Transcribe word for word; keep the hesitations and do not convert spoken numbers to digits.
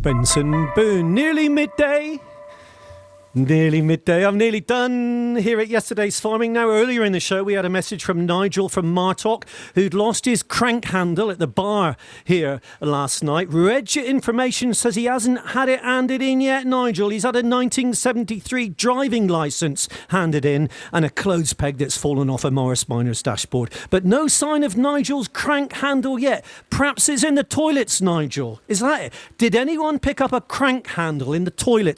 Benson Boone. Nearly midday. Nearly midday. I'm nearly done here at Yesterday's Farming. Now, earlier in the show, we had a message from Nigel from Martock, who'd lost his crank handle at the bar here last night. Reg Information says he hasn't had it handed in yet, Nigel. He's had a nineteen seventy-three driving licence handed in and a clothes peg that's fallen off a Morris Minor's dashboard. But no sign of Nigel's crank handle yet. Perhaps it's in the toilets, Nigel. Is that it? Did anyone pick up a crank handle in the toilets